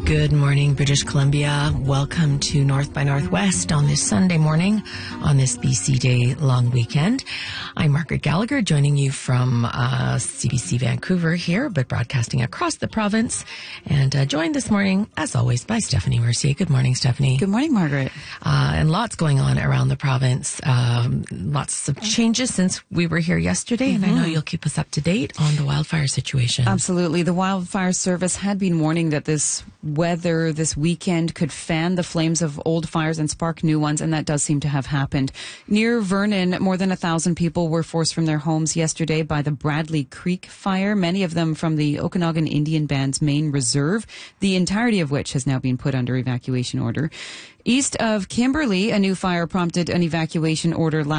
Good morning, British Columbia. Welcome to North by Northwest on this Sunday morning on this BC Day long weekend. I'm Margaret Gallagher, joining you from CBC Vancouver here, but broadcasting across the province, and joined this morning, as always, by Stephanie Mercier. Good morning, Stephanie. Good morning, Margaret. And lots going on around the province. Lots of changes since we were here yesterday, and I know you'll keep us up to date on the wildfire situation. Absolutely. The Wildfire Service had been warning that this weather this weekend could fan the flames of old fires and spark new ones, and that does seem to have happened. Near Vernon, more than 1,000 people were forced from their homes yesterday by the Bradley Creek fire, many of them from the Okanagan Indian Band's main reserve, the entirety of which has now been put under evacuation order. East of Kimberley, a new fire prompted an evacuation order last